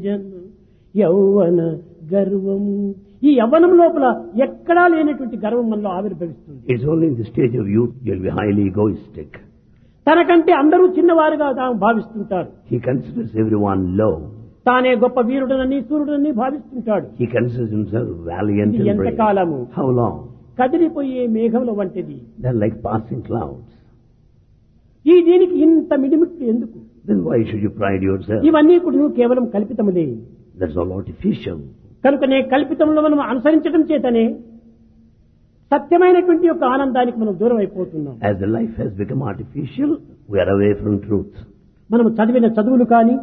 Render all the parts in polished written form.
జన యౌవన గర్వము. ఈ యవ్వనం లోపల ఎక్కడా లేనటువంటి గర్వం మనలో ఆవిర్భవిస్తుంది. It's only in the stage of youth you'll be highly egoistic. తనకంటే అందరూ చిన్నవారుగా తాము భావిస్తుంటారు. He considers everyone low. తానే గొప్ప వీరుడనని సూర్యుడని భావిస్తుంటాడు. He considers himself valiant and brave. ఎంతకాలము? How long? కదిలిపోయే మేఘముల వంటిది. They're like passing clouds. ఈ దీనికి ఇంత మిడిమిట్లు ఎందుకు? Then why should you pride yourself? ఇవన్నీ కూడా కేవలం కల్పితములే. That's all artificial. కనుకనే కల్పితంలో మనం అనుసరించడం చేతనే సత్యమైనటువంటి యొక్క ఆనందానికి మనం దూరం అయిపోతున్నాం. As the life has become artificial, we are away from truth. మనం చదివిన చదువులు కానీ,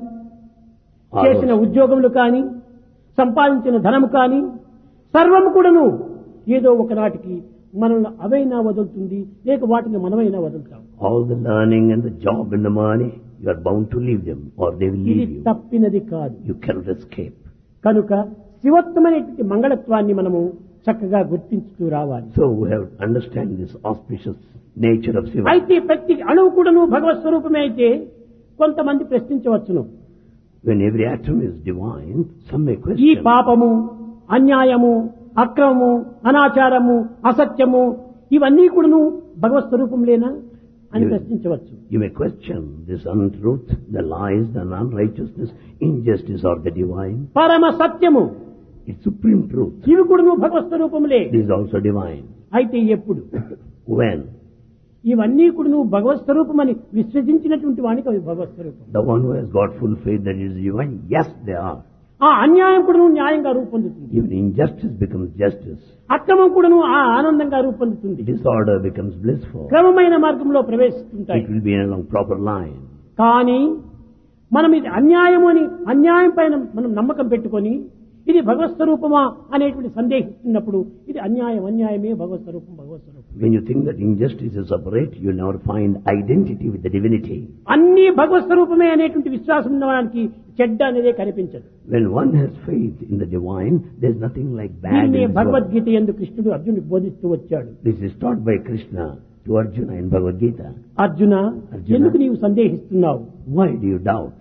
చేసిన ఉద్యోగములు కానీ, సంపాదించిన ధనము కానీ సర్వము కూడాను ఏదో ఒకనాటికి మనల్ని అవైనా వదులుతుంది, లేక వాటిని మనమైనా వదులుతాం. All the learning and the job and the money, you are bound to leave them or they will ఇది leave you. తప్పినది కాదు. You cannot escape. కనుక శివత్వమైనటువంటి మంగళత్వాన్ని మనము చక్కగా గుర్తించుతూ రావాలి. So we have to understand this auspicious nature of Shiva. అయితే ప్రతి అణువు కూడాను భగవత్ స్వరూపమే అయితే కొంతమంది ప్రశ్నించవచ్చును. When every atom is divine, some may ఈ question. పాపము, అన్యాయము, అక్రమము, అనాచారము, అసత్యము ఇవన్నీ కూడాను భగవత్ స్వరూపంలేనా అని ప్రశ్నించవచ్చు. You may question this untruth, the lies, the unrighteousness, injustice or the divine. పరమ సత్యము It's supreme truth. ఇవి కూడాను భగవత్ స్వరూపములే. It is also divine. అయితే ఎప్పుడు When? ఇవన్నీ కూడాను భగవత్ స్వరూపమని విశ్వసించినటువంటి వానికి అవి భగవత్ స్వరూపం. The one who has got full faith that it is divine, yes they are. ఆ అన్యాయం కూడాను న్యాయంగా రూపొందుతుంది. Even injustice becomes justice. అక్రమం కూడాను ఆ ఆనందంగా రూపొందుతుంది. Disorder becomes blissful. క్రమమైన మార్గంలో ప్రవేశిస్తుంటాయి. It will be along proper line. కానీ మనం ఇది అన్యాయము అని అన్యాయం పైన మనం నమ్మకం పెట్టుకొని ఇది భగవత్ స్వరూపమా అనేటువంటి సందేహిస్తున్నప్పుడు ఇది అన్యాయమే భగవత్ స్వరూపం. When you think that injustice is separate, you will never find identity with the divinity. అన్ని భగవత్ స్వరూపమే అనేటువంటి విశ్వాసం ఉన్నవానికి చెడ్డ అనేదే కనిపించదు. When one has faith in the divine, there is nothing like bad in దీన్నే this world. భగవద్గీత యందు కృష్ణుడు అర్జునుడికి బోధిస్తూ వచ్చాడు. This is taught by Krishna to Arjuna in Bhagavad Gita. Arjuna, ఎందుకు నీవు సందేహిస్తున్నావు? Why do you doubt?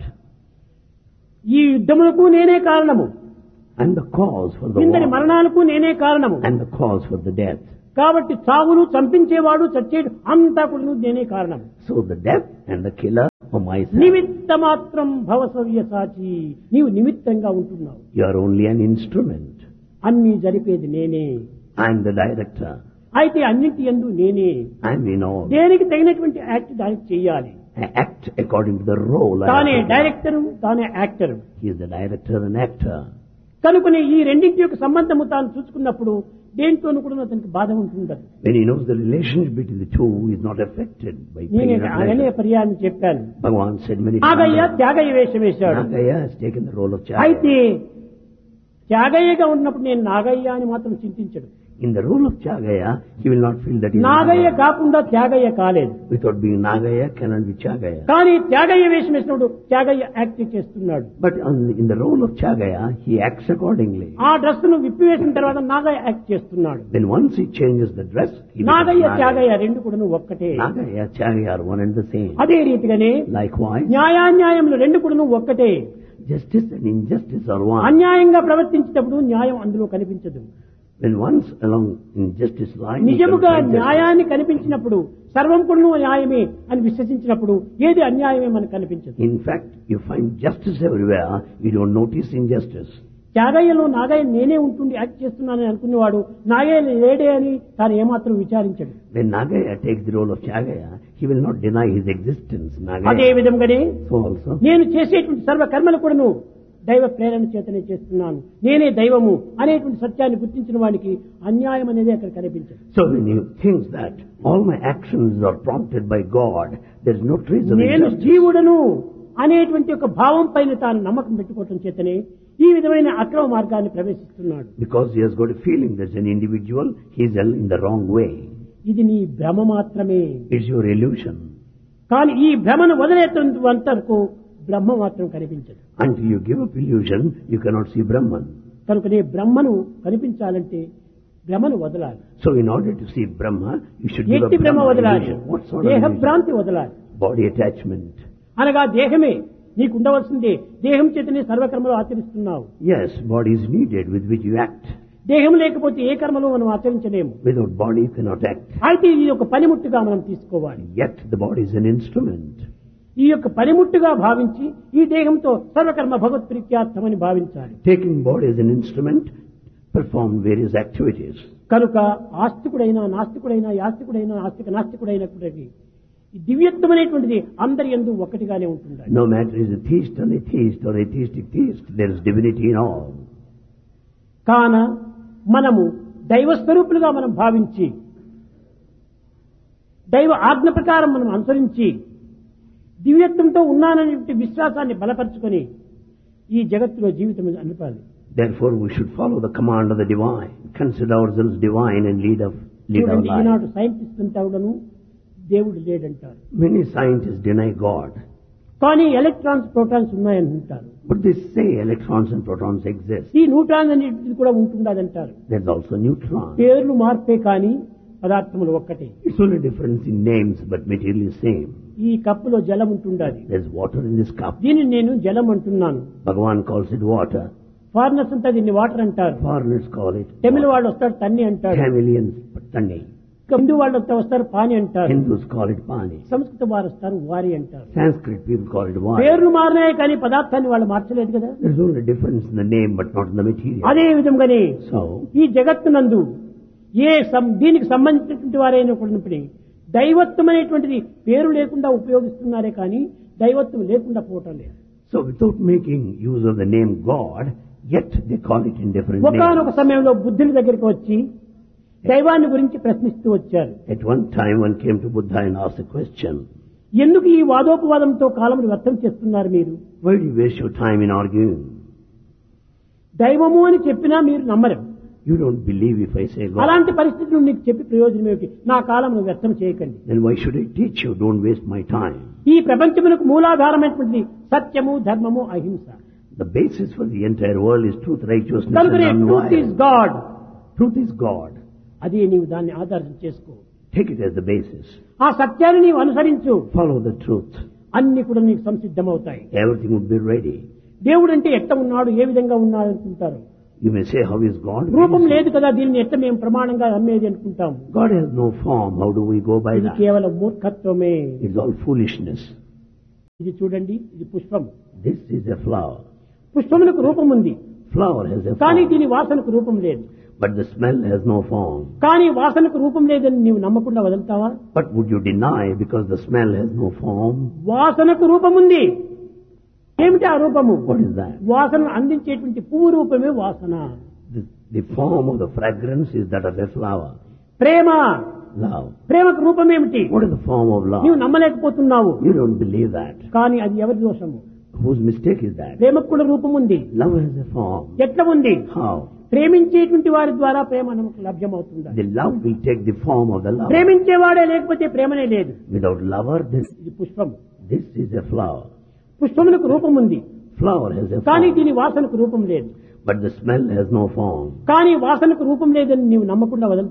ఈ యుద్ధములకు నేనే కారణము, And the cause for the ఇందరి war, మరణాలకు నేనే కారణము. and the cause for the death. కాబట్టి చావును చంపించేవాడు చచ్చేడు అంతా కూడా నేనే కారణం. So the death and the killer are myself. నిమిత్త మాత్రం భవసవ్య సాచి, నీవు నిమిత్తంగా ఉంటున్నావు. You are only an instrument. అన్ని జరిపేది నేనే. I am the director. అయితే అన్నింటి యందు నేనే. I am in all. దేనికి తగినటువంటి యాక్ట్ దానికి చెయ్యాలి. I act according to the role. తానే I have. డైరెక్టరు, తానే actor. He is the director and actor. కనుకనే ఈ రెండింటి యొక్క సంబంధము తాను చూసుకున్నప్పుడు దేంతోనూ కూడా అతనికి బాధ ఉంటుండదు. When he knows the relationship between the two, he is not affected by pain నేనే or అనే pleasure. పర్యాన్ని చెప్పాను. Bhagavan said many Nagaiah times. Tyagayya వేషం వేశాడు. Nagaya has taken the role of Chaya. అయితే త్యాగయ్యగా ఉన్నప్పుడు నేను నాగయ్య అని మాత్రం చింతించడు. In the role of Chagaya, he will not feel that he is Nagaiah Nagaya. కాకుండా త్యాగయ్య కాలేదు. Without being Nagaya, cannot be Chagaya. కానీ త్యాగయ్య వేషం వేసినప్పుడు త్యాగయ్య యాక్ట్ చేస్తున్నాడు. But in the role of Chagaya, he acts accordingly. ఆ డ్రెస్ ను విప్పివేసిన తర్వాత నాగయ్య యాక్ట్ చేస్తున్నాడు. Then once he changes the dress, he becomes Nagaiah Nagaya. Tyagayya రెండు కూడా ఒక్కటే. Nagaya, Chagaya are one and the same. అదే రీతిగానే Likewise, న్యాయాన్యాయములు రెండు కూడా ఒక్కటే. justice and injustice are one. అన్యాయంగా ప్రవర్తించేటప్పుడు న్యాయం అందులో కనిపించదు. When once along injustice line, నిజముగా న్యాయాన్ని కనిపించినప్పుడు సర్వం కూడా న్యాయమే అని విశ్వసించినప్పుడు ఏది అన్యాయమే మనకు కనిపించదు. in fact, you find justice everywhere, you don't notice injustice. త్యాగయ్యలో Nagaiah నేనే ఉంటుండి యాక్ట్ చేస్తున్నానని అనుకునేవాడు నాగయ్య లేడే అని తాను ఏమాత్రం విచారించడు. When Nagaya takes the role of Chagaya, he will not deny his existence. అదే Nagaya. విధంగానే So also, నేను చేసేటువంటి సర్వ కర్మలు కూడాను దైవ ప్రేరణ చేతనే చేస్తున్నాను, నేనే దైవము అనేటువంటి సత్యాన్ని గుర్తించిన వాడికి అన్యాయం అనేది అక్కడ కనిపించదు. so when he thinks that all my actions are prompted by God, there is no trace of నేను injustice. జీవుడను అనేటువంటి ఒక భావం పైన తాను నమ్మకం పెట్టుకోవటం చేతనే ఈ విధమైన అక్రమ మార్గాన్ని ప్రవేశిస్తున్నాడు. Because he has got a feeling that as an individual, he is in the wrong way. ఇది నీ భ్రమ మాత్రమే. It's your illusion. కానీ ఈ భ్రమను వదిలేంత వరకు బ్రహ్మ మాత్రం కనిపించదు. Until you give up illusion, you cannot see Brahman. కనుకనే బ్రహ్మను కనిపించాలంటే భ్రమను వదలాలి. So in order to see Brahma, you should give up ఎట్టి భ్రమ Brahma వదలాలి, illusion. What sort of illusion? దేహభ్రాంతి వదలాలి. Body attachment. అనగా దేహమే నీకు ఉండవలసిందే. దేహం చేతనే సర్వకర్మలు ఆచరిస్తున్నావు. Yes, body is needed with which you act. దేహం లేకపోతే ఏ కర్మలు మనం ఆచరించలేము. Without body you cannot act. అయితే ఇది ఒక పనిముట్టుగా మనం తీసుకోవాలి. Yet the body is an instrument. ఈ యొక్క పనిముట్టుగా భావించి ఈ దేహంతో సర్వకర్మ భగవత్ ప్రీత్యార్థమని భావించాలి. Taking body as an instrument, perform various activities. కనుక ఆస్తికుడైనా నాస్తికుడైనా యాస్తికుడైనా నాస్తికుడైనప్పటికీ ఈ దివ్యత్వమైనటువంటిది అందరి యందు ఒకటిగానే ఉంటుంది. No matter is a theist or atheist or atheistic theist, there is divinity in all. కాన మనము దైవస్వరూపులుగా మనం భావించి దైవ ఆజ్ఞ ప్రకారం మనం అనుసరించి దివ్యత్వంతో ఉన్నాననే విశ్వాసాన్ని బలపరుచుకొని ఈ జగత్తులో జీవితం అనిపాలి. Therefore we should follow the command of the divine, consider ourselves divine and lead our life. Eenadu scientist అంతా కూడాను దేవుడు లేడంటారు. Many scientists deny God. కానీ ఎలక్ట్రాన్స్ ప్రోటాన్స్ ఉన్నాయని అంటారు. But they say electrons and protons exist. ఈ neutron అనేది కూడా ఉంటుండదంటారు. There's also neutron. పేర్లు మార్పే కానీ పదార్థములు ఒక్కటే. It's only difference in names, but material is same. ఈ కప్పులో జలం ఉంటుండాలి. There's water in this cup. దీన్ని నేను జలం అంటున్నాను. Bhagavan calls it water. Foreigners అంతా దీన్ని వాటర్ అంటారు. Foreigners call it తమిళ వాళ్ళు వస్తారు తన్ని అంటారు. Tamilians, Tanni. హిందూ వాళ్ళు వస్తారు పాని అంటారు. Hindus call it Pani. సంస్కృత వారు వస్తారు వారి అంటారు. Sanskrit people call it water. పేర్లు మారినాయి కానీ పదార్థాన్ని వాళ్ళు మార్చలేదు కదా. There's only difference in the name, but not in the material. అదే విధంగానే So, ఈ జగత్తునందు దీనికి సంబంధించినటువంటి వారైనా కూడా దైవత్వం అనేటువంటిది పేరు లేకుండా ఉపయోగిస్తున్నారే కానీ దైవత్వం లేకుండా పోవటం లేదు. so without making use of the name God, yet they call it in different names. ఒకానొక సమయంలో బుద్ధుని దగ్గరికి వచ్చి దైవాన్ని గురించి ప్రశ్నిస్తూ వచ్చారు. At one time one came to Buddha and asked a question. ఎందుకు ఈ వాదోపవాదంతో కాలం వ్యర్థం చేస్తున్నారు మీరు? Why do you waste your time in arguing? దైవము అని చెప్పినా మీరు నమ్మరు. You don't believe if I say God. అలాంటి పరిస్థితులు నీకు చెప్పి ప్రయోజనం ఏమిటి? నా కాలం వ్యర్థం చేయకండి. Then why should I teach you? Don't waste my time. ఈ ప్రపంచమునకు మూలాధారమైనటువంటి సత్యము ధర్మము అహింస. The basis for the entire world is truth, righteousness కనుకనే and truth is non-violence. God. Truth is God. అదే నీవు దాన్ని ఆధారం చేసుకో. Take it as the basis. ఆ సత్యాన్ని నీవు అనుసరించు. Follow the truth. అన్ని కూడా నీకు సంసిద్ధమవుతాయి. Everything would be ready. దేవుడు అంటే ఎట్ట ఉన్నాడు ఏ విధంగా ఉన్నాడు అనుకుంటారు. You may say, how is God? రూపం లేదు కదా దీన్ని ఎట్ట మేము ప్రమాణంగా అమ్మేది అనుకుంటాం. God has no form. How do we go by ఇది that? కేవలం మూర్ఖత్వమే. It's all foolishness. ఇది చూడండి ఇది పుష్పం. This is a flower. పుష్పమునకు రూపం ఉంది Flower has a కానీ form. దీని వాసనకు రూపం లేదు. But the smell has no form. కానీ వాసనకు రూపం లేదని నీవు నమ్మకుండా వదులుతావా? But would you deny because the smell has no form? వాసనకు రూపం ఉంది. ఏమిటి ఆ రూపము? What is that? వాసనను అందించేటువంటి పువ్వు రూపమే వాసన. The form of the fragrance is that of a flower. Prema. Love. ప్రేమకు రూపం ఏమిటి? What is the form of love? నీవు నమ్మలేకపోతున్నావు. You don't believe that. కానీ అది ఎవరి దోషము? Whose mistake is that? ప్రేమకు కూడా రూపం ఉంది. Love has a form. ఎట్లా ఉంది? How? ప్రేమించేటువంటి వారి ద్వారా ప్రేమ మనకు లభ్యమవుతుంది. The love will take the form of the lover. ప్రేమించేవాడే లేకపోతే ప్రేమనే లేదు. Without lover, ఇది పుష్పం. this is a flower. పుష్పమునకు రూపం ఉంది Flower has a కానీ form. దీని వాసనకు రూపం లేదు. But the smell has no form. కానీ వాసనకు రూపం లేదని నీవు నమ్మకుండా వదలు